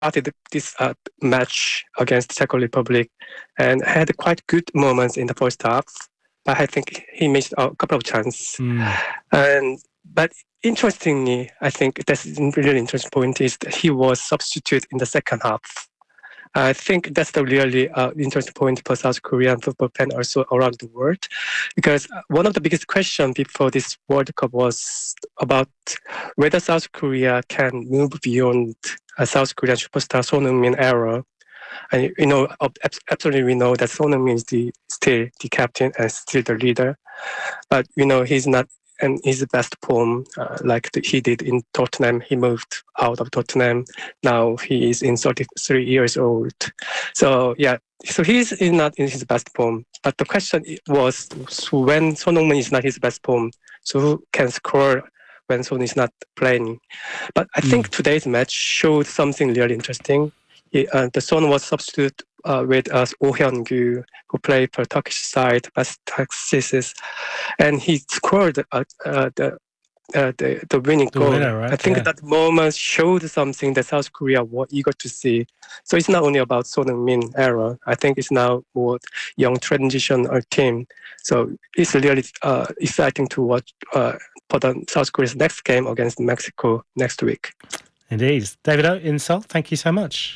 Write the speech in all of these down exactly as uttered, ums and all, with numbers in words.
started this uh, match against the Czech Republic and had quite good moments in the first half. But I think he missed a couple of chances. Mm. And but interestingly, I think that's a really interesting point is that he was substituted in the second half. I think that's the really uh, interesting point for South Korean football fan also around the world, because one of the biggest questions before this World Cup was about whether South Korea can move beyond a South Korean superstar Son Heung-min era. And you know, absolutely, we know that Son Heung-min is the, still the captain and still the leader, but you know he's not. And his best form, uh, like the, he did in Tottenham. He moved out of Tottenham. Now he is in thirty-three years old. So yeah, so he's not in his best form. But the question was, so when Son Heung-min is not his best form, so who can score when Son is not playing? But I think mm. today's match showed something really interesting. He, uh, the Son was substituted uh, with uh, Oh Hyun-gu, who played for Turkish side, Başakşehir, and he scored uh, uh, the, uh, the the winning the goal. Winner, right? I think yeah. that moment showed something that South Korea were eager to see. So it's not only about Son Heung-min era. I think it's now more young transition or team. So it's really uh, exciting to watch uh, for the South Korea's next game against Mexico next week. Indeed. David O in Seoul, thank you so much.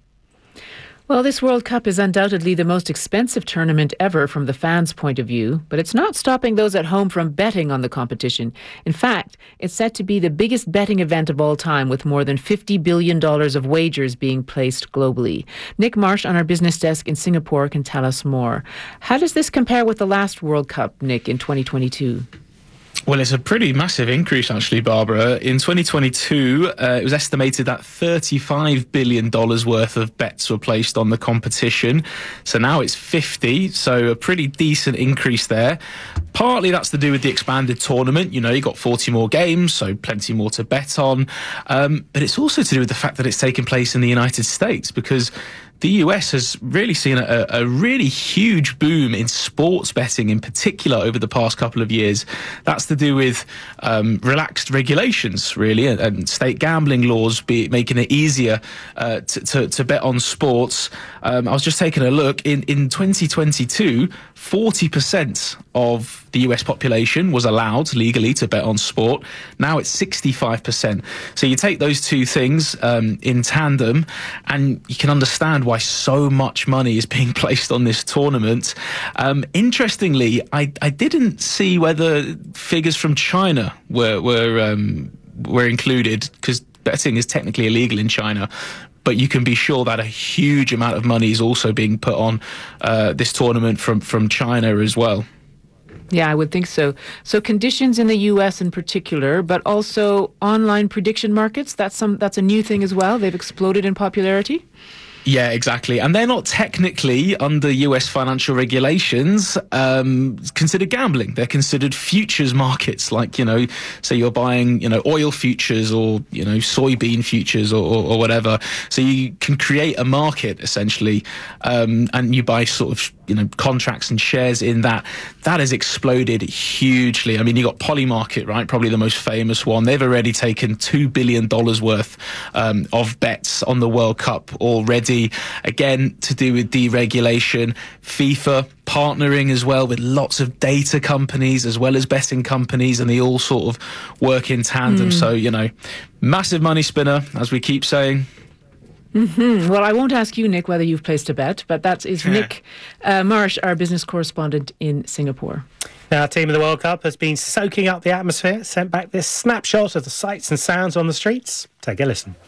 Well, this World Cup is undoubtedly the most expensive tournament ever from the fans' point of view, but it's not stopping those at home from betting on the competition. In fact, it's set to be the biggest betting event of all time, with more than fifty billion dollars of wagers being placed globally. Nick Marsh on our business desk in Singapore can tell us more. How does this compare with the last World Cup, Nick, in twenty twenty-two? Well, it's a pretty massive increase, actually, Barbara. In twenty twenty-two, uh, it was estimated that thirty-five billion dollars worth of bets were placed on the competition. So now it's fifty, so a pretty decent increase there. Partly that's to do with the expanded tournament. You know, you got forty more games, so plenty more to bet on. Um, but it's also to do with the fact that it's taken place in the United States, because the U S has really seen a, a really huge boom in sports betting in particular over the past couple of years. That's to do with um, relaxed regulations, really, and, and state gambling laws be making it easier uh, to, to, to bet on sports. Um, I was just taking a look. In, in twenty twenty-two, forty percent of the U S population was allowed legally to bet on sport. Now it's sixty-five percent. So you take those two things um, in tandem, and you can understand why so much money is being placed on this tournament. Um, interestingly, I, I didn't see whether figures from China were were um, were included, because betting is technically illegal in China. But you can be sure that a huge amount of money is also being put on uh, this tournament from, from China as well. Yeah, I would think so. So conditions in the U S in particular, but also online prediction markets, that's some that's a new thing as well. They've exploded in popularity. Yeah, exactly. And they're not technically, under U S financial regulations, um, considered gambling. They're considered futures markets, like, you know, say you're buying, you know, oil futures or, you know, soybean futures or, or, or whatever. So you can create a market, essentially, um, and you buy sort of, you know, contracts and shares in that. That has exploded hugely. I mean, you got Polymarket, right? Probably the most famous one. They've already taken two billion dollars worth um, of bets on the World Cup already. Again, to do with deregulation. FIFA partnering as well with lots of data companies as well as betting companies, and they all sort of work in tandem. Mm. So, you know, massive money spinner, as we keep saying. Mm-hmm. Well, I won't ask you, Nick, whether you've placed a bet, but that is Nick uh, Marsh, our business correspondent in Singapore. Now, our team of the World Cup has been soaking up the atmosphere, sent back this snapshot of the sights and sounds on the streets. Take a listen.